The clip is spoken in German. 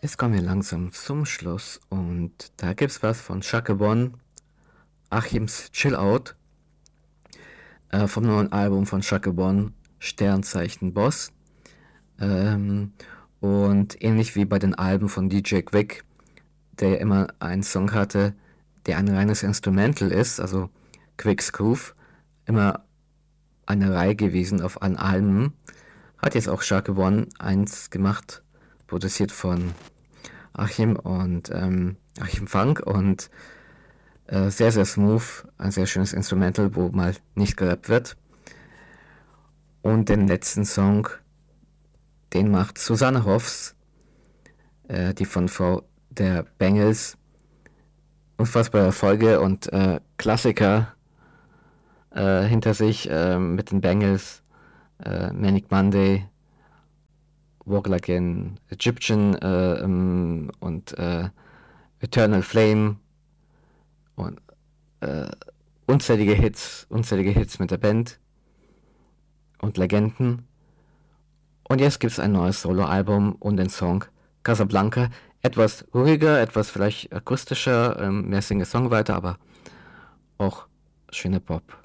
Jetzt kommen wir langsam zum Schluss und da gibt's was von Chaka Bon, Achims Chill Out, vom neuen Album von Chaka Bon, Sternzeichen Boss. Ähm, und ähnlich wie bei den Alben von DJ Quick, der ja immer einen Song hatte, der ein reines Instrumental ist, also Quicks Groove, immer eine Reihe gewesen auf allen Alben, hat jetzt auch Chaka Bon eins gemacht, produziert von Achim und Achim Funk und sehr, sehr smooth, ein sehr schönes Instrumental, wo mal nicht gerappt wird. Und den letzten Song, den macht Susanne Hoffs, die von Frau der Bengals, unfassbare Erfolge und Klassiker hinter sich mit den Bengals, Manic Monday, Walk Like an Egyptian und Eternal Flame und unzählige Hits mit der Band und Legenden. Und jetzt gibt es ein neues Soloalbum und den Song Casablanca. Etwas ruhiger, etwas vielleicht akustischer, mehr Singer-Songwriter, aber auch schöne Pop.